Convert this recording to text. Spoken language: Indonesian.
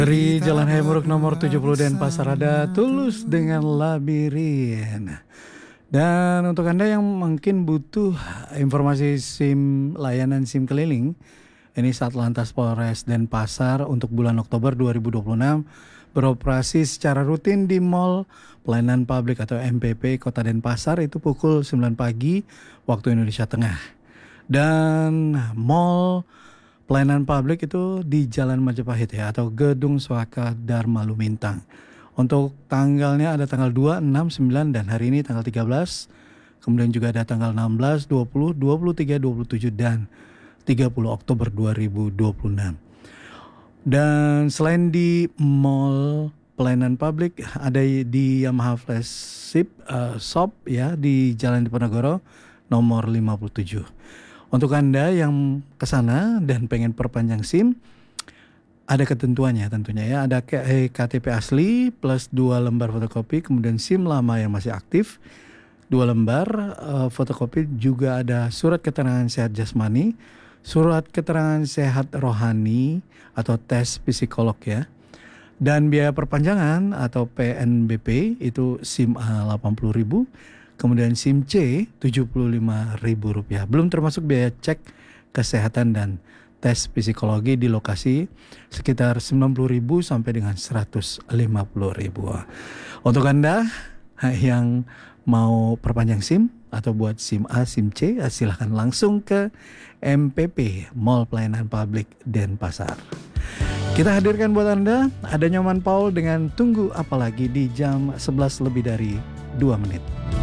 Dari Jalan Hayamuruk nomor 70 Denpasar ada Tulus dengan Labirin. Dan untuk Anda yang mungkin butuh informasi SIM layanan SIM keliling, ini Satlantas Polres Denpasar untuk bulan Oktober 2026 beroperasi secara rutin di Mall Pelayanan Publik atau MPP Kota Denpasar itu pukul 9 pagi waktu Indonesia Tengah. Dan Mall Pelayanan Publik itu di Jalan Majapahit ya, atau Gedung Swaka Dharma Lumintang. Untuk tanggalnya ada tanggal 2, 6, 9 dan hari ini tanggal 13. Kemudian juga ada tanggal 16, 20, 23, 27 dan 30 Oktober 2026. Dan selain di Mall Pelayanan Publik ada di Yamaha Flagship Shop ya di Jalan Diponegoro nomor 57. Untuk Anda yang ke sana dan pengen perpanjang SIM, ada ketentuannya tentunya ya. Ada KTP asli plus 2 lembar fotokopi, kemudian SIM lama yang masih aktif 2 lembar fotokopi, juga ada surat keterangan sehat jasmani, surat keterangan sehat rohani atau tes psikolog ya. Dan biaya perpanjangan atau PNBP itu SIM A 80.000, kemudian SIM C Rp75.000. Belum termasuk biaya cek kesehatan dan tes psikologi di lokasi sekitar 90.000 sampai dengan 150.000. Untuk Anda yang mau perpanjang SIM atau buat SIM A, SIM C, silahkan langsung ke MPP Mall Pelayanan Publik Denpasar. Kita hadirkan buat Anda ada Nyoman Paul dengan Tunggu Apalagi di jam 11 lebih dari 2 menit.